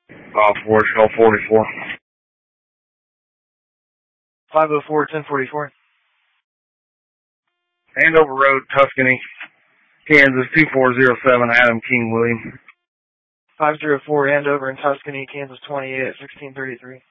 4, Shell 44. 504, 1044. Andover Road, Tuscany, Kansas 2407, Adam King William. 504 Andover in Tuscany, Kansas 28 at 1633.